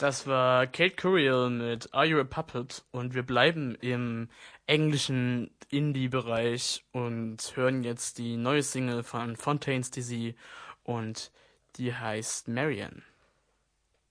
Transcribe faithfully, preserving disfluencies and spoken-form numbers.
Das war Kate Curiel mit Are You a Puppet und wir bleiben im englischen Indie-Bereich und hören jetzt die neue Single von Fontaines D C und die heißt Marian.